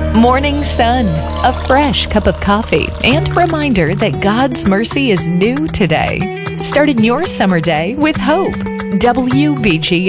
Morning Sun, a fresh cup of coffee, and a reminder that God's mercy is new today. Starting your summer day with hope. WBGA.